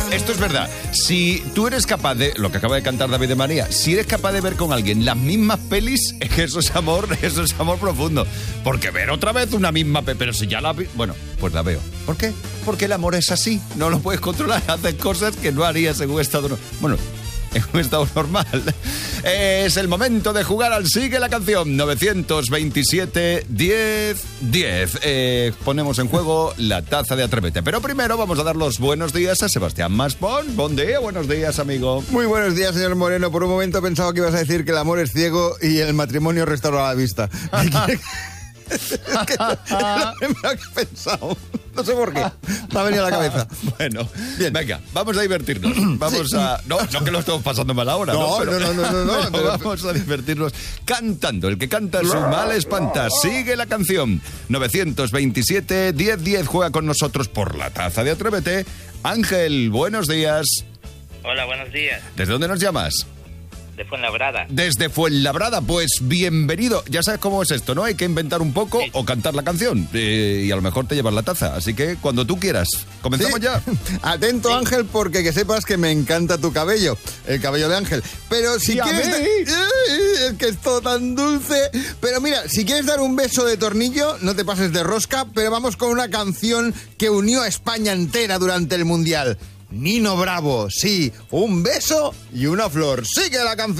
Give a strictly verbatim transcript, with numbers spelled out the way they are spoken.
Esto es verdad. Si tú eres capaz de, lo que acaba de cantar David de María, si eres capaz de ver con alguien las mismas pelis, es que eso es amor, eso es amor profundo. Porque ver otra vez una misma peli, pero si ya la vi, bueno, pues la veo. ¿Por qué? Porque el amor es así, no lo puedes controlar, haces cosas que no harías en un estado no- bueno, en un estado normal. Es el momento de jugar al Sigue la Canción. nueve veintisiete, diez, diez. Eh, ponemos en juego la taza de Atrévete. Pero primero vamos a dar los buenos días a Sebastián Maspón. Buen día, buenos días, amigo. Muy buenos días, señor Moreno. Por un momento pensaba que ibas a decir que el amor es ciego y el matrimonio restaura la vista. Es que es lo primero que he pensado. No sé por qué. Me ha venido a la cabeza. Bueno, Bien. venga, vamos a divertirnos. Vamos Sí. a... No, no que lo estemos pasando mal ahora. No, Pero- no, no, no, no, no, pero pero- vamos a divertirnos cantando. El que canta su mal espanta. Sigue la canción. nueve veintisiete, diez, diez. Juega con nosotros por la taza de Atrévete. Ángel, buenos días. Hola, buenos días. ¿Desde dónde nos llamas? De Fuenlabrada. Desde Fuenlabrada, pues bienvenido. Ya sabes cómo es esto, ¿no? Hay que inventar un poco Sí. o cantar la canción. Eh, y a lo mejor te llevas la taza. Así que cuando tú quieras. ¿Comenzamos Sí. ya? Atento, Sí. Ángel, porque que sepas que me encanta tu cabello, el cabello de Ángel. Pero si Y a quieres... mí. da- Es que es todo tan dulce. Pero mira, si quieres dar un beso de tornillo, no te pases de rosca, pero vamos con una canción que unió a España entera durante el Mundial. Nino Bravo, sí, un beso y una flor. Sigue la canción.